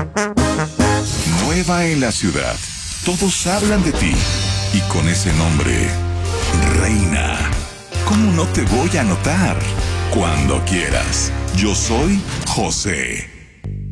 Nueva en la ciudad. Todos hablan de ti. Y con ese nombre, Reina. ¿Cómo no te voy a notar? Cuando quieras. Yo soy José.